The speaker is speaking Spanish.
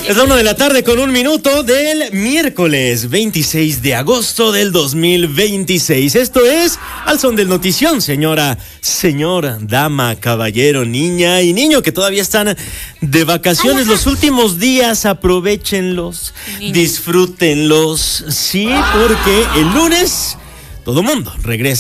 Es la 1:00 con 1 minuto del miércoles 26 de agosto del 2026. Esto es Al Son del Notición, señora, señor, dama, caballero, niña y niño que todavía están de vacaciones. Los últimos días, aprovéchenlos, disfrútenlos, sí, porque el lunes todo mundo regresa